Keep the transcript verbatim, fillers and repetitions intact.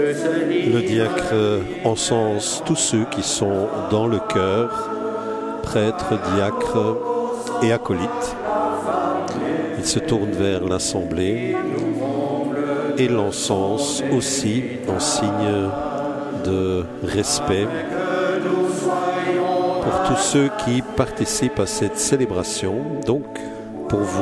Le diacre encense tous ceux qui sont dans le chœur, prêtres, diacres et acolytes. Il se tourne vers l'assemblée et l'encense aussi en signe de respect pour tous ceux qui participent à cette célébration. Donc, pour vous,